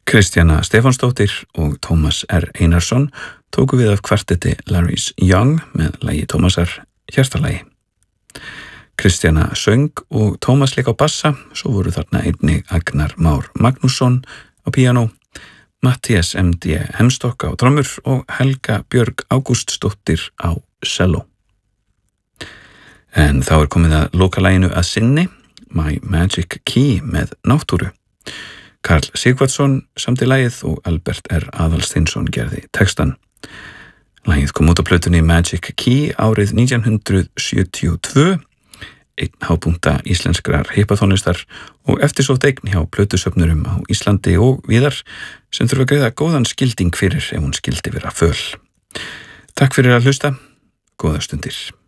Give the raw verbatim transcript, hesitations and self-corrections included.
Kristjana Stefánsdóttir og Tómas R. Einarsson tóku við af kvartetti Larrys Young með lagi Tómasar Hjartalagi. Kristjana söng og Tómas lék á bassa, svo voru þarna einnig Agnar Már Magnússon á píanó, Matthías M D Hemstokk á trommur og Helga Björg Ágústsdóttir á selló. En þá er komið að lokalaginu að sinni, My Magic Key með Náttúru. Karl Sigvardsson samdi lagið og Albert R. Aðalsteinsson gerði textan. Lagið kom út á plötunni Magic Key árið nítján hundrað sjötíu og tvö, einn hápunkta íslenskrar hippatónlistar og eftirsótt eign hjá plötusöfnurum á Íslandi og víðar sem þurfa að greiða góðan skilding fyrir ef hún skildi vera föl. Takk fyrir að hlusta, góðar stundir.